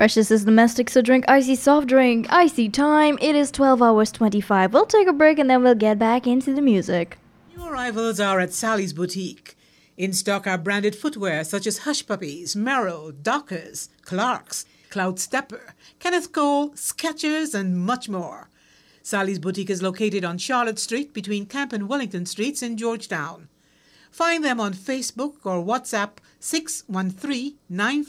Precious is domestic, so drink icy soft drink. Icy time. It is 12 hours 25. We'll take a break and then we'll get back into the music. New arrivals are at Sally's Boutique. In stock are branded footwear such as Hush Puppies, Merrell, Dockers, Clarks, Cloud Stepper, Kenneth Cole, Skechers, and much more. Sally's Boutique is located on Charlotte Street between Camp and Wellington Streets in Georgetown. Find them on Facebook or WhatsApp 613-9